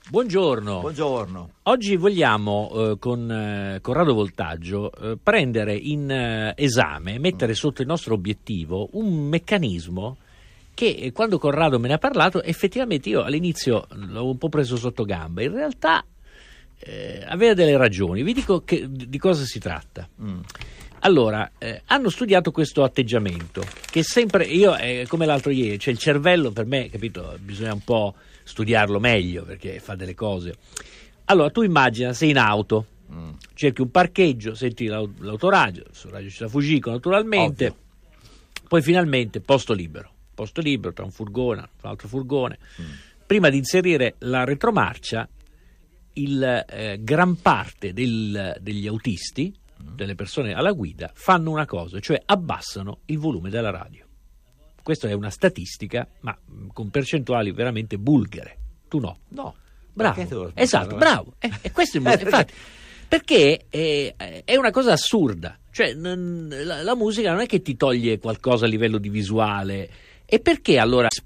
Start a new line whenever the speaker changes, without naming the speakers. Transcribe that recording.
Buongiorno.
Buongiorno.
Oggi vogliamo con Corrado Voltaggio prendere in esame, mettere sotto il nostro obiettivo un meccanismo che quando Corrado me ne ha parlato effettivamente io all'inizio l'ho un po' preso sotto gamba. In realtà aveva delle ragioni. Vi dico di cosa si tratta. Allora, hanno studiato questo atteggiamento che sempre, io come l'altro ieri, cioè il cervello per me, capito, bisogna un po' studiarlo meglio perché fa delle cose. Allora, tu immagina, sei in auto, cerchi un parcheggio, senti l'autoradio, sul radio c'è la Fujiko naturalmente, ovvio. Poi finalmente posto libero tra un furgone, un altro furgone. Prima di inserire la retromarcia, gran parte degli autisti, delle persone alla guida, fanno una cosa, cioè abbassano il volume della radio. Questa è una statistica, ma con percentuali veramente bulgare. Tu no?
No.
Bravo. Esatto, bravo. E questo è infatti, perché è una cosa assurda. Cioè, la musica non è che ti toglie qualcosa a livello di visuale. E perché allora